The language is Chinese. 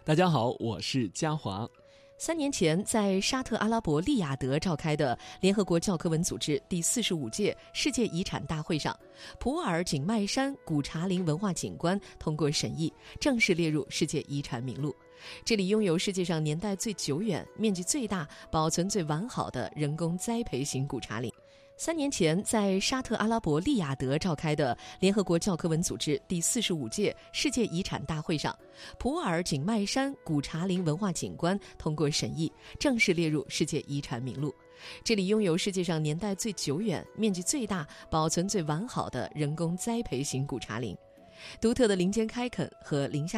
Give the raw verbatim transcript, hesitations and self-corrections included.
大家好，我是嘉华。 三年前，在沙特阿拉伯利雅得召开的联合国教科文组织第四十五届世界遗产大会上，普洱景迈山古茶陵文化景观通过审议，正式列入世界遗产名录。这里拥有世界上年代最久远、面积最大、保存最完好的人工栽培型古茶陵。三年前，在沙特阿拉伯利雅得召开的联合国教科文组织第四十五届世界遗产大会上，普洱景迈山古茶陵文化景观通过审议，正式列入世界遗产名录。这里拥有世界上年代最久远、面积最大、保存最完好的人工栽培型古茶陵。独特的林间开垦和林下